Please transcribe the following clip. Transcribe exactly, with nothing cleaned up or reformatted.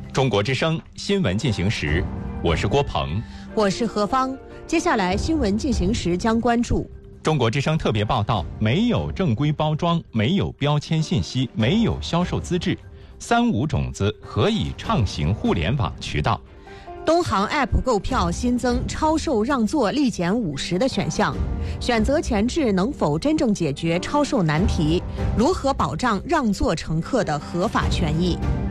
中国之声新闻进行时，我是郭鹏， 我是何芳。接下来新闻进行时将关注中国之声特别报道：没有正规包装，没有标签信息，没有销售资质，三无种子何以畅行互联网渠道？ 东航 App 购票新增超售让座立减五十的选项，选择前置能否真正解决超售难题？如何保障让座乘客的合法权益？